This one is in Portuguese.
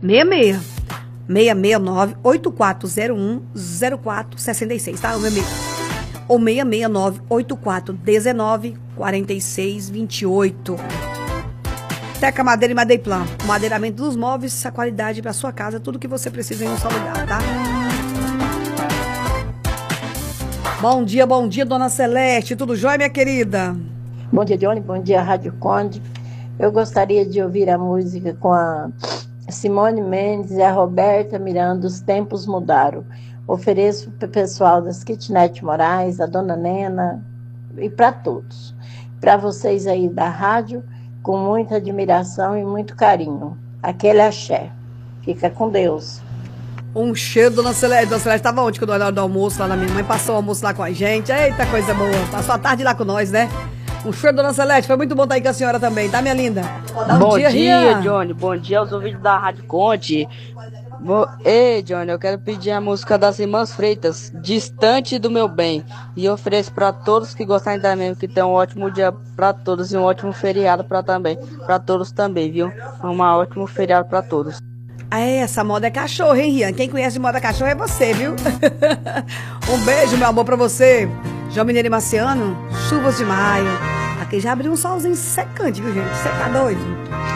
669-8401-0466, tá? O meu e-mail. Ou 669-8419-4628. Teca Madeira e Madeiplan. O madeiramento dos móveis, a qualidade para sua casa, tudo que você precisa em um só lugar, tá? Bom dia, dona Celeste. Tudo jóia, minha querida? Bom dia, Johnny. Bom dia, Rádio Conde. Eu gostaria de ouvir a música com a Simone Mendes e a Roberta Miranda, Os Tempos Mudaram. Ofereço para o pessoal das Kitnet Moraes, a dona Nena e para todos. Para vocês aí da rádio, com muita admiração e muito carinho. Aquele axé. Fica com Deus. Um cheiro, dona Celeste. Dona Celeste estava ontem, quando eu olhava do almoço lá na minha mãe, passou o almoço lá com a gente. Eita, coisa boa. Passou a tarde lá com nós, né? Um cheiro, dona Celeste. Foi muito bom estar aí com a senhora também, tá, minha linda? Bom dia, Johnny. Bom dia aos ouvintes da Rádio Conte. Ei, Johnny, eu quero pedir a música das Irmãs Freitas, Distante do Meu Bem. E ofereço para todos que gostarem da mesma, que tenham um ótimo dia para todos e um ótimo feriado para todos também, viu? Um ótimo feriado para todos. Essa moda é cachorro, hein, Rian? Quem conhece de moda cachorro é você, viu? Um beijo, meu amor, pra você. João Mineiro e Marciano, chuvas de maio. Aqui já abriu um solzinho secante, viu, gente? Você tá doido?